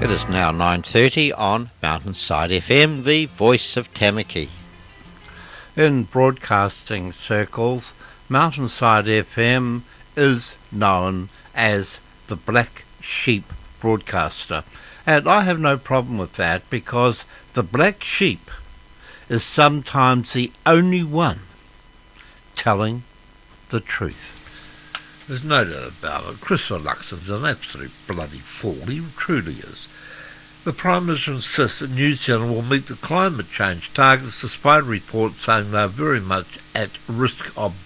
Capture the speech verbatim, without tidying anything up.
It is now nine thirty on Mountainside F M, the voice of Tamaki. In broadcasting circles, Mountainside F M is known as the Black Sheep broadcaster. And I have no problem with that, because the black sheep is sometimes the only one telling the truth. There's no doubt about it. Chris Luxon's an absolute bloody fool. He truly is. The Prime Minister insists that New Zealand will meet the climate change targets, despite reports saying they're very much at risk of